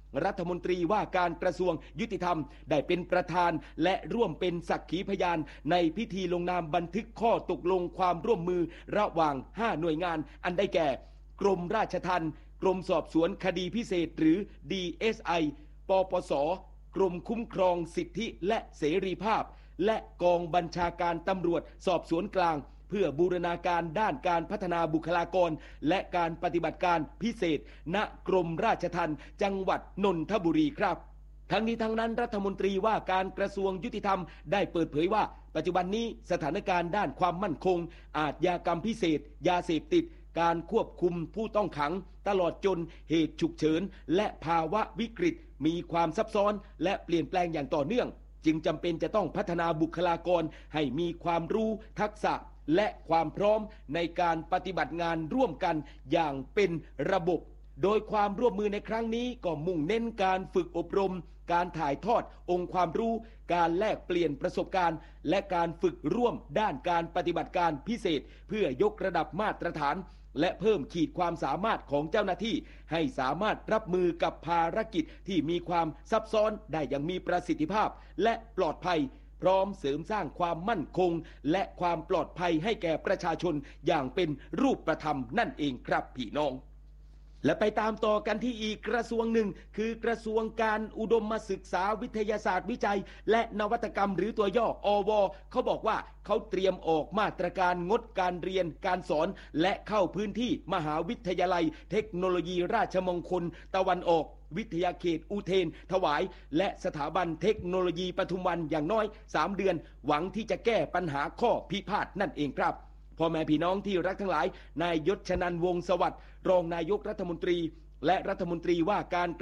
รัฐมนตรีว่าการกระทรวงยุติธรรมได้เป็นประธานและร่วมเป็นสักขีพยานในพิธีลงนามบันทึกข้อตกลงความร่วมมือระหว่าง5หน่วยงานอันได้แก่กรมราชทัณฑ์กรมสอบสวนคดีพิเศษหรือ DSI ปปส.กรมคุ้มครองสิทธิและเสรีภาพและกองบัญชาการตำรวจสอบสวนกลางเพื่อบูรณาการด้านการพัฒนาบุคลากรและการปฏิบัติการพิเศษณกรมราชทัณฑ์จังหวัดนนทบุรีครับทั้งนี้ทั้งนั้นรัฐมนตรีว่าการกระทรวงยุติธรรมได้เปิดเผยว่าปัจจุบันนี้สถานการณ์ด้านความมั่นคงอาชญากรรมพิเศษยาเสพติดการควบคุมผู้ต้องขังตลอดจนเหตุฉุกเฉินและภาวะวิกฤตมีความซับซ้อนและเปลี่ยนแปลงอย่างต่อเนื่องจึงจำเป็นจะต้องพัฒนาบุคลากรให้มีความรู้ทักษะและความพร้อมในการปฏิบัติงานร่วมกันอย่างเป็นระบบโดยความร่วมมือในครั้งนี้ก็มุ่งเน้นการฝึกอบรมการถ่ายทอดองค์ความรู้การแลกเปลี่ยนประสบการณ์และการฝึกร่วมด้านการปฏิบัติการพิเศษเพื่อยกระดับมาตรฐานและเพิ่มขีดความสามารถของเจ้าหน้าที่ให้สามารถรับมือกับภารกิจที่มีความซับซ้อนได้อย่างมีประสิทธิภาพและปลอดภัยพร้อมเสริมสร้างความมั่นคงและความปลอดภัยให้แก่ประชาชนอย่างเป็นรูปธรรมนั่นเองครับพี่น้องและไปตามต่อกันที่อีกกระทรวงหนึ่งคือกระทรวงการอุดมศึกษาวิทยาศาสตร์วิจัยและนวัตกรรมหรือตัวย่ออว.เขาบอกว่าเขาเตรียมออกมาตรการงดการเรียนการสอนและเข้าพื้นที่มหาวิทยาลัยเทคโนโลยีราชมงคลตะวันออกวิทยาเขตอุเทนถวายและสถาบันเทคโนโลยีปทุมวันอย่างน้อย3เดือนหวังที่จะแก้ปัญหาข้อพิพาทนั่นเองครับพ่อแม่พี่น้องที่รักทั้งหลายนายยศชนันท์วงศ์สวัสดิ์รองนายกรัฐมนตรีและรัฐมนตรีว่าการ